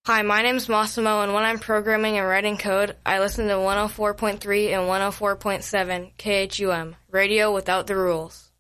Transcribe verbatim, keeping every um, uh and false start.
Hi, my name's Massimo, and when I'm programming and writing code, I listen to one oh four point three and one oh four point seven K H U M, Radio Without the Rules.